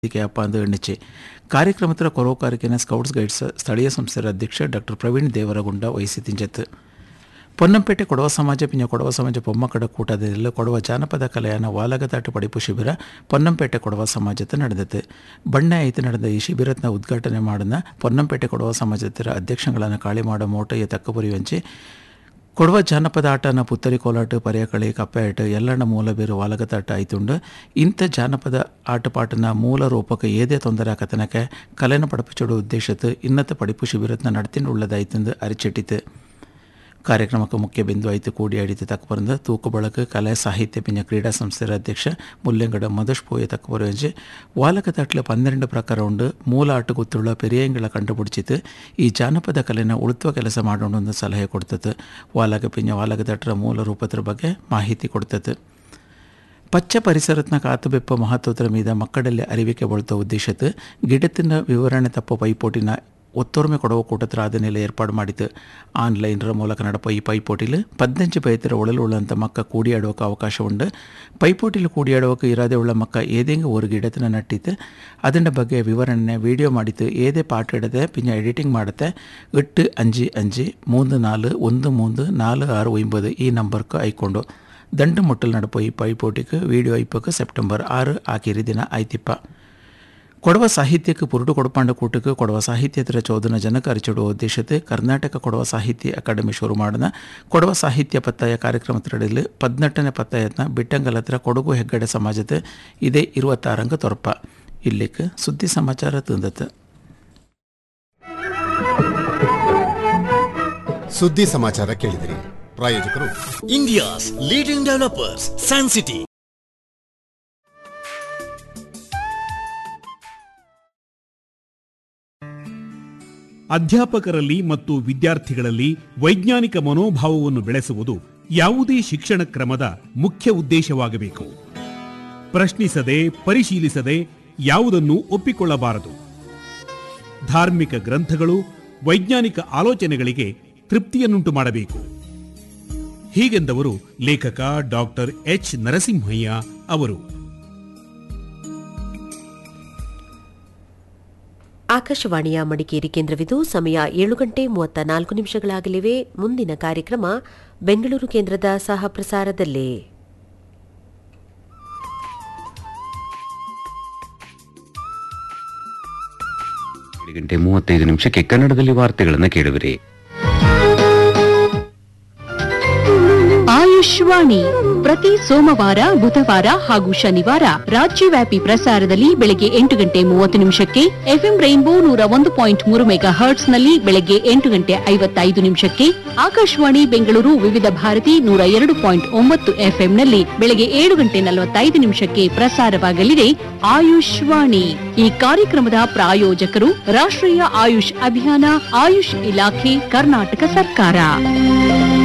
ಅಪ್ಪ ಎಣ್ಣಿಚೆ ಕಾರ್ಯಕ್ರಮದ ಕೊರೋಕಾರಿಕೆನ scouts guides ಸ್ಥಳೀಯ ಸಂಸ್ಥೆಯ ಅಧ್ಯಕ್ಷ ಡಾಕ್ಟರ್ ಪ್ರವೀಣ್ ದೇವರಗುಂಡ ವಹಿಸಿ ತಿಂಜತ್ ಪೊನ್ನಂಪೇಟೆ ಕೊಡವ ಸಮಾಜ ಪಿಂಜ ಕೊಡವ ಸಮಾಜ ಪೊಮ್ಮಕ್ಕಡ ಕೂಟದಲ್ಲಿ ಕೊಡವ ಜಾನಪದ ಕಲೆಯನ ವಾಲಗದಾಟ ಪಡಿಪು ಶಿಬಿರ ಪೊನ್ನಂಪೇಟೆ ಕೊಡವ ಸಮಾಜದ ನಡೆದತೆ ಬಣ್ಣ ಐತಿ ನಡೆದ ಈ ಶಿಬಿರತ್ನ ಉದ್ಘಾಟನೆ ಮಾಡಿದ ಪೊನ್ನಂಪೇಟೆ ಕೊಡವ ಸಮಾಜದ ಅಧ್ಯಕ್ಷಗಳನ್ನು ಕಾಳಿ ಮಾಡೋ ಮೋಟಯ್ಯ ತಕ್ಕಪುರಿವಂಚಿ ಕೊಡವ ಜಾನಪದ ಆಟನ ಪುತ್ತರಿ ಕೋಲಾಟ ಪರ್ಯಕಳಿ ಕಪ್ಪೆಯಾಟ ಎಲ್ಲಣ್ಣ ಮೂಲ ಬೇರು ವಾಲಗತಾಟ ಆಯ್ತುಂಡು ಇಂಥ ಜಾನಪದ ಆಟಪಾಟನ ಮೂಲ ರೂಪಕ್ಕೆ ಏದೇ ತೊಂದರೆ ಆಕತನಕ್ಕೆ ಕಲೆನ ಪಡಪಿಚೋಡು ಉದ್ದೇಶತ್ತು ಇನ್ನತ್ತ ಪಡಿಪು ಶಿಬಿರತ್ನ ನಡ್ತಿಂಡು ಉಳ್ಳದಾಯ್ತಂದು ಅರಿಚಿಟ್ಟಿತು ಕಾರ್ಯಕ್ರಮಕ್ಕೆ ಮುಖ್ಯ ಬಿಂದು ಆಯ್ತು ಕೂಡಿ ಆಡಿತು ತಕ್ಕಬರಂದ ತೂಕು ಬಳಕ ಕಲೆ ಸಾಹಿತ್ಯ ಪಿಂಜ ಕ್ರೀಡಾ ಸಂಸ್ಥೆಯ ಅಧ್ಯಕ್ಷ ಮುಲ್ಲೆಂಗಡ ಮಧುಷ್ ಪೋಯ ತಕ್ಕಬರಂಜೆ ವಾಲಕತಾಟ್ಲ 12 ಪ್ರಕಾರ ಉಂಡು ಮೂಲ ಆಟಗುತ್ತುಳ್ಳ ಪೆರಿಯಂಗಳ ಕಂಡುಪಿಡಿಚಿತು ಈ ಜಾನಪದ ಕಲೆನ ಉಳುತ್ತುವ ಕೆಲಸ ಮಾಡೋಣ ಒಂದು ಸಲಹೆ ಕೊಡ್ತದೆ ವಾಲಕ ಪಿಂಜ ವಾಲಕತಾಟ್ರ ಮೂಲ ರೂಪದ್ರ ಬಗ್ಗೆ ಮಾಹಿತಿ ಕೊಡ್ತದೆ ಪಚ್ಚ ಪರಿಸರತ್ನ ಕಾತುಬೆಪ್ಪ ಮಹತ್ವದ ಮೀದ ಮಕ್ಕಳಲ್ಲಿ ಅರಿವಿಕೆ ಬಳುತ್ತ ಉದ್ದೇಶತ್ತು ಗಿಡತಿನ ವಿವರಣೆ ತಪ್ಪ ಪೈಪೋಟಿನ ಒತ್ತೊರ್ಮೆ ಕೊಡವ ಕೂಟತ್ರ ಅದನ್ನೆಲ್ಲ ಏರ್ಪಾಡು ಮಾಡಿತು ಆನ್ಲೈನರ ಮೂಲಕ ನಡಪ ಈ ಪೈಪೋಟಿಲು 15 ಪೈತರ ಒಳಲುಳ್ಳಂಥ ಮಕ್ಕ ಕೂಡಿಯಾಡುವಕ್ಕೆ ಅವಕಾಶ ಉಂಡು ಪೈಪೋಟಿಲು ಕೂಡಿಯಾಡುವಕ್ಕೆ ಇರಾದೆ ಉಳ್ಳ ಮಕ್ಕ ಏದೇಂಗೆ ஒரு ಗಿಡತನ ನಟ್ಟಿತ್ತು ಅದನ್ನ ಬಗ್ಗೆ ವಿವರಣೆ ವಿಡಿಯೋ ಮಾಡಿತು ಏದೇ ಪಾಠ ಇಡದೆ ಪಿಂಜ ಎಡಿಟಿಂಗ್ ಮಾಡುತ್ತೆ 85513446 ಈ ನಂಬರ್ಗೆ ಐಕೊಂಡು ದಂಡು ಮುಟ್ಟಲು ನಡಪ ಈ ಪೈಪೋಟಿಗೆ ವಿಡಿಯೋ ಐಪಕ್ಕೆ ಸೆಪ್ಟೆಂಬರ್ 6 ಆಕಿರಿ ದಿನ ಆಯ್ತಿಪ್ಪ ಕೊಡವ ಸಾಹಿತ್ಯಕ್ಕೆ ಪುರುಡು ಕೊಡಪಾಂಡ ಕೂಟಕ್ಕೆ ಕೊಡವ ಸಾಹಿತ್ಯೇತರ ಚೋದನ ಜನಕ ಅರಿಚಿಡುವ ಉದ್ದೇಶತೆ ಕರ್ನಾಟಕ ಕೊಡವ ಸಾಹಿತ್ಯ ಅಕಾಡೆಮಿ ಶುರು ಮಾಡಿದ ಕೊಡವ ಸಾಹಿತ್ಯ ಪತ್ತಾಯ ಕಾರ್ಯಕ್ರಮದಡಿಯಲ್ಲಿ 18ನೇ ಪತ್ತಾಯತ್ನ ಬಿಟ್ಟಂಗಲತ್ರ ಕೊಡಗು ಹೆಗ್ಗಡೆ ಸಮಾಜದ ಇದೇ 26 ತೊರಪ ಇಲ್ಲಿಕ್ಕೆ ಸುದ್ದಿ ಸಮಾಚಾರ ತಂದತ ಸುದ್ದಿ ಸಮಾಚಾರ ಕೇಳಿದಿರಿ. ಪ್ರಾಯೋಜಕರು India's leading developers San city. ಅಧ್ಯಾಪಕರಲ್ಲಿ ಮತ್ತು ವಿದ್ಯಾರ್ಥಿಗಳಲ್ಲಿ ವೈಜ್ಞಾನಿಕ ಮನೋಭಾವವನ್ನು ಬೆಳೆಸುವುದು ಯಾವುದೇ ಶಿಕ್ಷಣ ಕ್ರಮದ ಮುಖ್ಯ ಉದ್ದೇಶವಾಗಬೇಕು. ಪ್ರಶ್ನಿಸದೆ ಪರಿಶೀಲಿಸದೆ ಯಾವುದನ್ನು ಒಪ್ಪಿಕೊಳ್ಳಬಾರದು. ಧಾರ್ಮಿಕ ಗ್ರಂಥಗಳು ವೈಜ್ಞಾನಿಕ ಆಲೋಚನೆಗಳಿಗೆ ತೃಪ್ತಿಯನ್ನುಂಟು ಮಾಡಬೇಕು. ಹೀಗೆಂದವರು ಲೇಖಕ ಡಾಕ್ಟರ್ ಎಚ್ ನರಸಿಂಹಯ್ಯ ಅವರು. ಆಕಾಶವಾಣಿಯ ಮಡಿಕೇರಿ ಕೇಂದ್ರವಿದು. ಸಮಯ 7:34 ಮುಂದಿನ ಕಾರ್ಯಕ್ರಮ ಬೆಂಗಳೂರು ಕೇಂದ್ರದ ಸಹ ಪ್ರಸಾರದಲ್ಲಿ. 7:35 ಕನ್ನಡದಲ್ಲಿ ವಾರ್ತೆಗಳನ್ನು ಕೇಳುವಿರಿ. ಆಯುಷ್ವಾಣಿ ಪ್ರತಿ ಸೋಮವಾರ, ಬುಧವಾರ ಹಾಗೂ ಶನಿವಾರ ರಾಜ್ಯವ್ಯಾಪಿ ಪ್ರಸಾರದಲ್ಲಿ ಬೆಳಗ್ಗೆ 8:30 ಎಫ್ಎಂ ರೈನ್ಬೋ 101.3 ಮೆಗಾ ಹರ್ಟ್ಸ್ನಲ್ಲಿ ಬೆಳಗ್ಗೆ 8:55 ಆಕಾಶವಾಣಿ ಬೆಂಗಳೂರು ವಿವಿಧ ಭಾರತಿ 102.9 ಎಫ್ಎಂನಲ್ಲಿ ಬೆಳಗ್ಗೆ 7:45 ಪ್ರಸಾರವಾಗಲಿದೆ ಆಯುಷ್ವಾಣಿ. ಈ ಕಾರ್ಯಕ್ರಮದ ಪ್ರಾಯೋಜಕರು ರಾಷ್ಟ್ರೀಯ ಆಯುಷ್ ಅಭಿಯಾನ, ಆಯುಷ್ ಇಲಾಖೆ, ಕರ್ನಾಟಕ ಸರ್ಕಾರ.